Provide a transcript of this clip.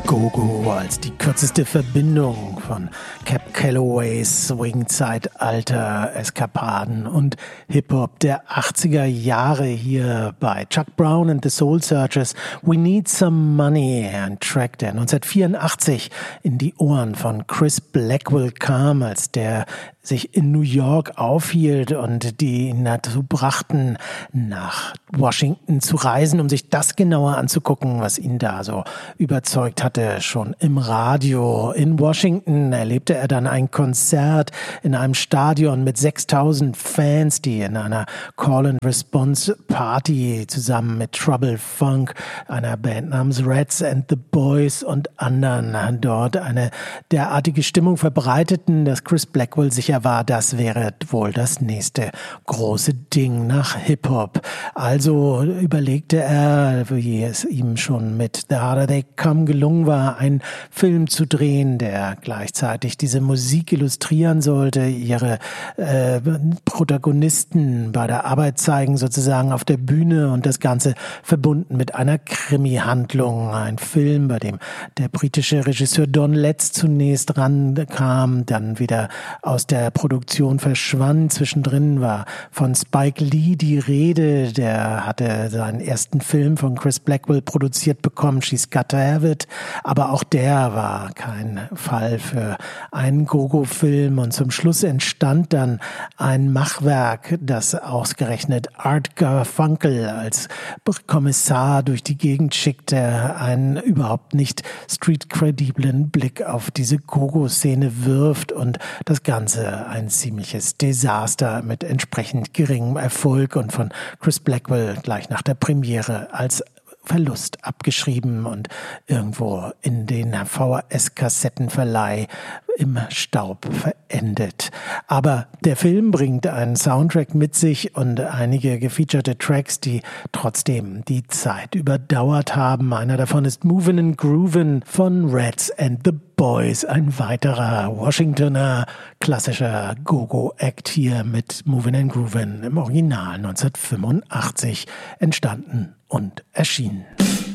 Go-Go als die kürzeste Verbindung von Cab Calloways Swing-Zeitalter, Eskapaden und Hip-Hop der 80er Jahre hier bei Chuck Brown and the Soul Searchers. We Need Some Money, ein Track, der 1984 in die Ohren von Chris Blackwell kam, als der sich in New York aufhielt und die ihn dazu brachten, nach Washington zu reisen, um sich das genauer anzugucken, was ihn da so überzeugt hatte. Schon im Radio in Washington erlebte er dann ein Konzert in einem Stadion mit 6.000 Fans, die in einer Call-and-Response-Party zusammen mit Trouble Funk, einer Band namens Rats and the Boys und anderen dort eine derartige Stimmung verbreiteten, dass Chris Blackwell sicher war, das wäre wohl das nächste große Ding nach Hip-Hop. Also überlegte er, wie es ihm schon mit The Harder They Come gelungen war, einen Film zu drehen, der gleichzeitig diese Musik illustrieren sollte, ihre Protagonisten bei der Arbeit zeigen, sozusagen auf der Bühne, und das Ganze verbunden mit einer Krimi-Handlung. Ein Film, bei dem der britische Regisseur Don Letts zunächst rankam, dann wieder aus der Produktion verschwand. Zwischendrin war von Spike Lee die Rede, der hatte seinen ersten Film von Chris Blackwell produziert bekommen, She's Got to Have It, aber auch der war kein Fall für einen Go-Go-Film, und zum Schluss entstand dann ein Machwerk, das ausgerechnet Art Garfunkel als Kommissar durch die Gegend schickte, einen überhaupt nicht street-crediblen Blick auf diese Go-Go-Szene wirft, und das Ganze ein ziemliches Desaster mit entsprechend geringem Erfolg und von Chris Blackwell gleich nach der Premiere als Verlust abgeschrieben und irgendwo in den VHS-Kassettenverleih im Staub verendet. Aber der Film bringt einen Soundtrack mit sich und einige gefeaturete Tracks, die trotzdem die Zeit überdauert haben. Einer davon ist Movin' and Groovin' von Rats and the Boys, ein weiterer Washingtoner klassischer Go-Go-Act hier mit Movin' and Groovin' im Original 1985 entstanden und erschienen.